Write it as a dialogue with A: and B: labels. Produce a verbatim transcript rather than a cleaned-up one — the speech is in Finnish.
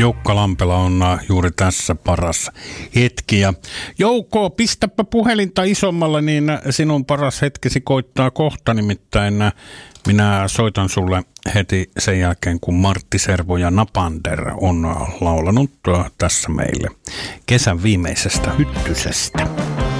A: Joukka Lampela on juuri tässä paras hetki. Ja Jouko, pistäpä puhelinta isommalle, niin sinun paras hetkesi koittaa kohta. Nimittäin minä soitan sulle heti sen jälkeen, kun Martti Servo ja Napander on laulanut tässä meille kesän viimeisestä hyttysestä.